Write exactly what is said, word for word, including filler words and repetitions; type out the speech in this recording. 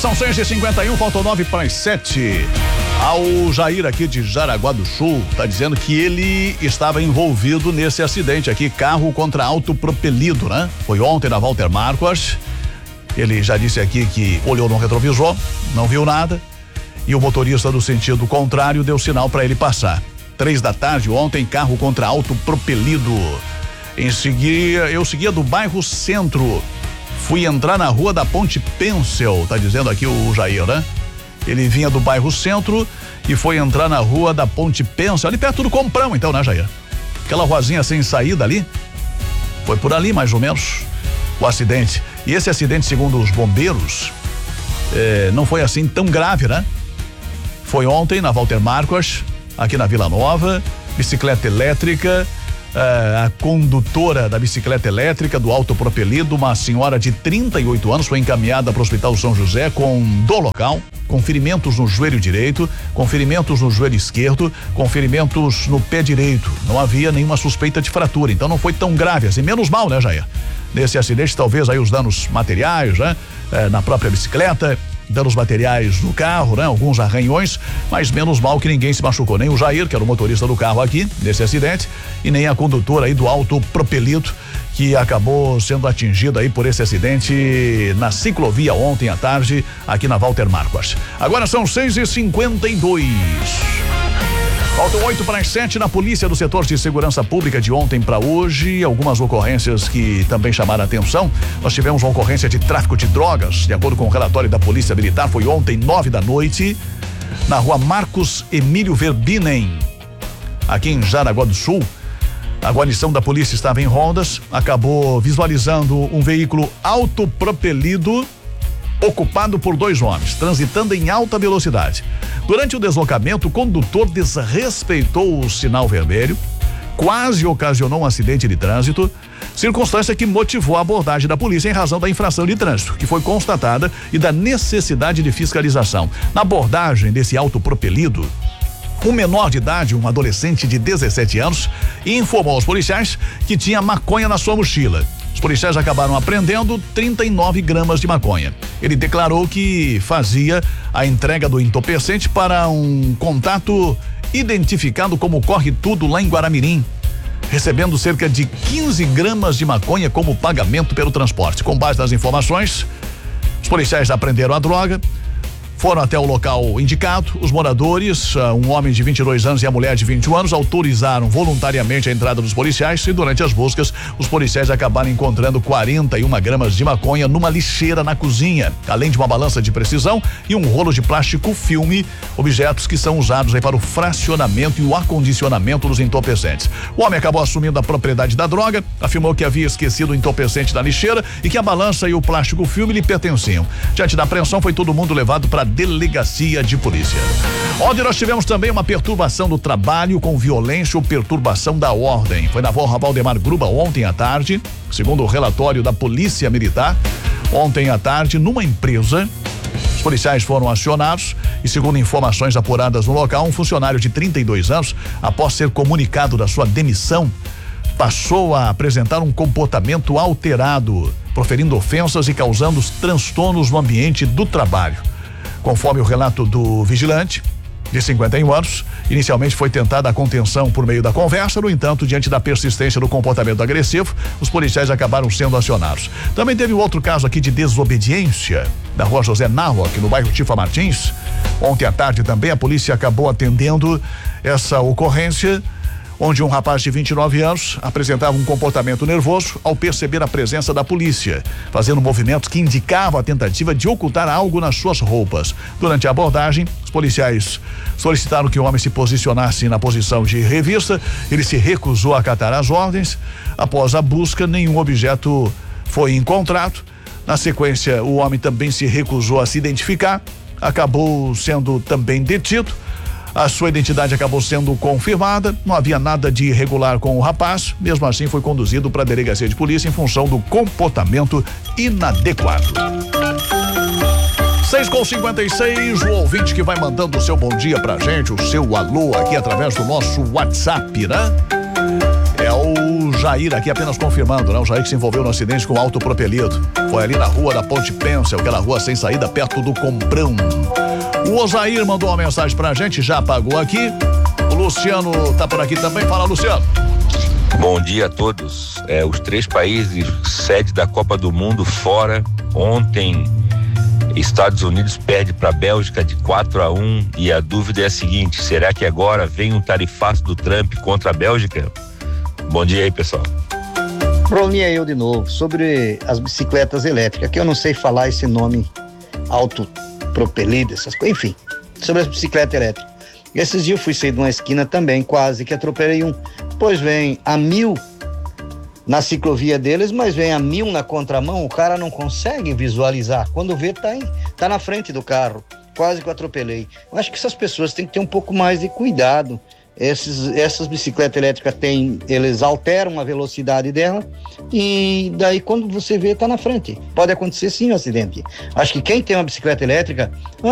São seis e cinquenta e um, faltam nove para as sete. Ao Jair aqui de Jaraguá do Sul, tá dizendo que ele estava envolvido nesse acidente aqui, carro contra autopropelido, né? Foi ontem na Walter Marques. Ele já disse aqui que olhou no retrovisor, não viu nada, e o motorista do sentido contrário deu sinal para ele passar. Três da tarde ontem, carro contra autopropelido. Em seguida, eu seguia do bairro Centro. Fui entrar na rua da Ponte Pencil, tá dizendo aqui o Jair, né? Ele vinha do bairro Centro e foi entrar na rua da Ponte Pencil, ali perto do Comprão, então, né, Jair? Aquela ruazinha sem saída ali. Foi por ali, mais ou menos, o acidente. E esse acidente, segundo os bombeiros, eh, não foi assim tão grave, né? Foi ontem na Walter Marques, aqui na Vila Nova, bicicleta elétrica. Uh, a condutora da bicicleta elétrica do autopropelido, uma senhora de trinta e oito anos, foi encaminhada para o Hospital São José com dor local, com ferimentos no joelho direito, com ferimentos no joelho esquerdo, com ferimentos no pé direito. Não havia nenhuma suspeita de fratura, então não foi tão grave assim, menos mal, né, Jair? Nesse acidente, talvez aí os danos materiais, né? Eh, na própria bicicleta, danos materiais no carro, né? Alguns arranhões, mas menos mal que ninguém se machucou, nem o Jair, que era o motorista do carro aqui, nesse acidente, e nem a condutora aí do autopropelido, que acabou sendo atingida aí por esse acidente na ciclovia ontem à tarde, aqui na Walter Marques. Agora são seis e cinquenta e dois. Faltam oito para as sete na polícia do setor de segurança pública de ontem para hoje. Algumas ocorrências que também chamaram a atenção. Nós tivemos uma ocorrência de tráfico de drogas, de acordo com o relatório da Polícia Militar, foi ontem, nove da noite, na rua Marcos Emílio Verbinen, aqui em Jaraguá do Sul. A guarnição da polícia estava em rondas, acabou visualizando um veículo autopropelido ocupado por dois homens, transitando em alta velocidade. Durante o deslocamento, o condutor desrespeitou o sinal vermelho, quase ocasionou um acidente de trânsito, circunstância que motivou a abordagem da polícia em razão da infração de trânsito, que foi constatada, e da necessidade de fiscalização. Na abordagem desse autopropelido, um menor de idade, um adolescente de dezessete anos, informou aos policiais que tinha maconha na sua mochila. Os policiais acabaram apreendendo trinta e nove gramas de maconha. Ele declarou que fazia a entrega do entorpecente para um contato identificado como Corre Tudo lá em Guaramirim, recebendo cerca de quinze gramas de maconha como pagamento pelo transporte. Com base nas informações, os policiais apreenderam a droga, foram até o local indicado. Os moradores, um homem de vinte e dois anos e a mulher de vinte e um anos, autorizaram voluntariamente a entrada dos policiais, e durante as buscas, os policiais acabaram encontrando quarenta e uma gramas de maconha numa lixeira na cozinha, além de uma balança de precisão e um rolo de plástico filme, objetos que são usados aí para o fracionamento e o acondicionamento dos entorpecentes. O homem acabou assumindo a propriedade da droga, afirmou que havia esquecido o entorpecente na lixeira e que a balança e o plástico filme lhe pertenciam. Diante da apreensão, foi todo mundo levado para delegacia de polícia. Ontem nós tivemos também uma perturbação do trabalho com violência ou perturbação da ordem. Foi na rua Valdemar Gruba ontem à tarde, segundo o relatório da Polícia Militar. Ontem à tarde, numa empresa, os policiais foram acionados e, segundo informações apuradas no local, um funcionário de trinta e dois anos, após ser comunicado da sua demissão, passou a apresentar um comportamento alterado, proferindo ofensas e causando transtornos no ambiente do trabalho. Conforme o relato do vigilante, de cinquenta e um anos, inicialmente foi tentada a contenção por meio da conversa. No entanto, diante da persistência do comportamento agressivo, os policiais acabaram sendo acionados. Também teve outro caso aqui de desobediência na rua José Narrock, no bairro Tifa Martins. Ontem à tarde também a polícia acabou atendendo essa ocorrência, onde um rapaz de vinte e nove anos apresentava um comportamento nervoso ao perceber a presença da polícia, fazendo movimentos que indicavam a tentativa de ocultar algo nas suas roupas. Durante a abordagem, os policiais solicitaram que o homem se posicionasse na posição de revista. Ele se recusou a acatar as ordens. Após a busca, nenhum objeto foi encontrado. Na sequência, o homem também se recusou a se identificar, acabou sendo também detido. A sua identidade acabou sendo confirmada, não havia nada de irregular com o rapaz, mesmo assim foi conduzido para a delegacia de polícia em função do comportamento inadequado. seis com cinquenta e seis, o ouvinte que vai mandando o seu bom dia pra gente, o seu alô aqui através do nosso WhatsApp, né? É o Jair aqui apenas confirmando, né? O Jair que se envolveu no acidente com autopropelido. Foi ali na rua da Ponte Pencil, aquela rua sem saída, perto do Comprão. O Osair mandou uma mensagem pra gente, já apagou aqui. O Luciano tá por aqui também. Fala, Luciano. Bom dia a todos. É, os três países sede da Copa do Mundo fora. Ontem, Estados Unidos perde para a Bélgica de quatro a um e a dúvida é a seguinte: será que agora vem um tarifaço do Trump contra a Bélgica? Bom dia aí, pessoal. Probleminha eu de novo, sobre as bicicletas elétricas, que eu não sei falar esse nome autopropelido, essas coisas, enfim, sobre as bicicletas elétricas. Esses dias eu fui sair de uma esquina também, quase que atropelei um, pois vem a mil na ciclovia deles, mas vem a mil na contramão, o cara não consegue visualizar, quando vê tá, em, tá na frente do carro, quase que eu atropelei. Eu acho que essas pessoas têm que ter um pouco mais de cuidado. Esses, essas bicicletas elétricas têm, eles alteram a velocidade dela e daí quando você vê tá na frente, pode acontecer sim um acidente. Acho que quem tem uma bicicleta elétrica